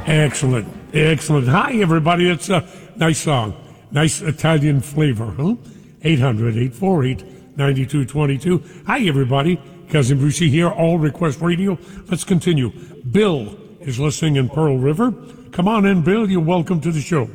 Excellent, excellent. Hi, everybody. It's a nice song, nice Italian flavor, huh? 800-848-9222. Hi, everybody. Cousin Brucey here, All Request Radio. Let's continue. Bill is listening in Pearl River. Come on in, Bill. You're welcome to the show.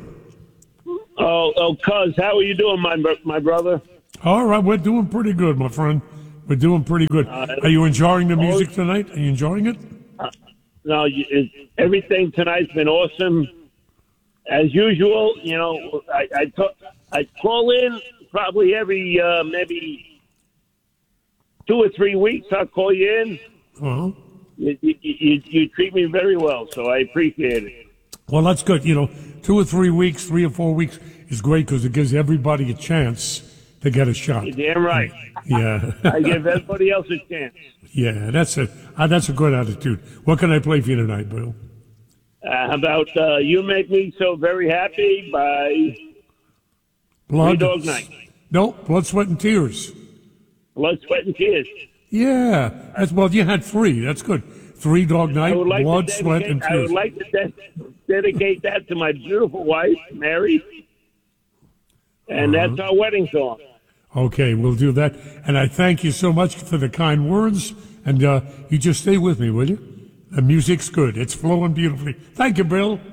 Cuz, how are you doing, my brother? All right, we're doing pretty good, my friend. We're doing pretty good. Are you enjoying the music tonight? Are you enjoying it? No, everything tonight's been awesome. As usual, you know, I call in probably every maybe 2 or 3 weeks. I'll call you in. Uh-huh. You treat me very well, so I appreciate it. Well, that's good. You know, 2 or 3 weeks, 3 or 4 weeks is great because it gives everybody a chance to get a shot. You're damn right. Yeah. I give everybody else a chance. Yeah, that's it. That's a good attitude. What can I play for you tonight, Bill? How about You Make Me So Very Happy by Blood. Three Dog Night. No, Blood, Sweat, and Tears. Blood, Sweat, and Tears. Yeah. Well, you had 3. That's good. 3 Dog Night, Blood, Sweat, and Tears. I would like to dedicate that to my beautiful wife, Mary. And that's our wedding song. Okay, we'll do that. And I thank you so much for the kind words. And you just stay with me, will you? The music's good. It's flowing beautifully. Thank you, Bill.